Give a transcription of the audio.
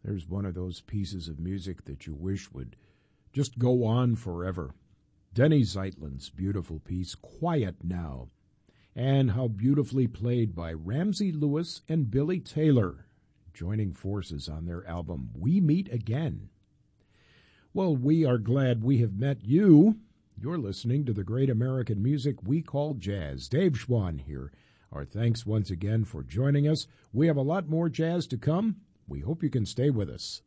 There's one of those pieces of music that you wish would just go on forever. Denny Zeitlin's beautiful piece, Quiet Now, and how beautifully played by Ramsey Lewis and Billy Taylor, joining forces on their album We Meet Again. Well, we are glad we have met you. You're listening to the great American music we call jazz. Dave Schwann here. Our thanks once again for joining us. We have a lot more jazz to come. We hope you can stay with us.